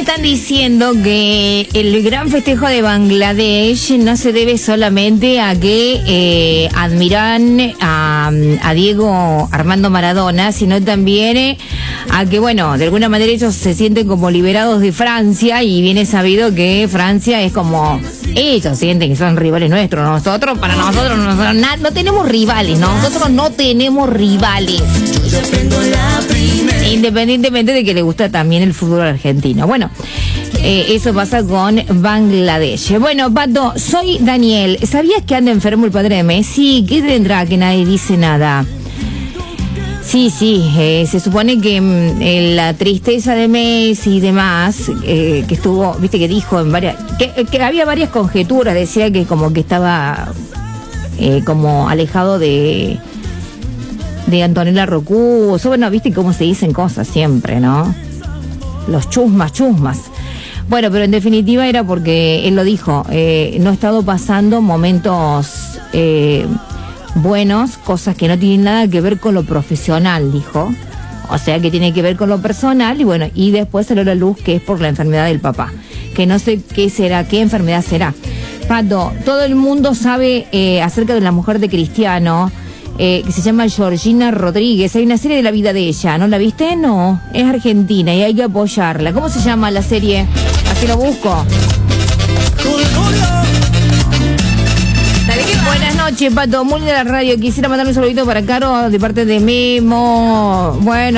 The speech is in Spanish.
están diciendo que el gran festejo de Bangladesh no se debe solamente a que admiran a Diego Armando Maradona, sino también a que, bueno, de alguna manera ellos se sienten como liberados de Francia, y viene sabido que Francia es como... Ellos sienten que son rivales nuestros. Para nosotros no tenemos rivales, nosotros no tenemos rivales. Independientemente de que le gusta también el fútbol argentino. Bueno, eso pasa con Bangladesh. Bueno, Pato, soy Daniel. ¿Sabías que anda enfermo el padre de Messi? ¿Qué tendrá que nadie dice nada? Sí, se supone que la tristeza de Messi y demás, que estuvo, viste que dijo en varias, que había varias conjeturas, decía que como que estaba como alejado de Antonella Roccuzzo, bueno, viste cómo se dicen cosas siempre, ¿no? Los chusmas. Bueno, pero en definitiva era porque él lo dijo, no ha estado pasando momentos buenos, cosas que no tienen nada que ver con lo profesional, dijo. O sea, que tiene que ver con lo personal, y bueno, y después salió a la luz que es por la enfermedad del papá. Que no sé qué será, qué enfermedad será. Pato, todo el mundo sabe acerca de la mujer de Cristiano, que se llama Georgina Rodríguez. Hay una serie de la vida de ella, ¿no la viste? No, es argentina y hay que apoyarla. ¿Cómo se llama la serie? Así lo busco. Buenas noches, Pato, muy de la radio. Quisiera mandar un saludito para Caro de parte de Memo. Bueno.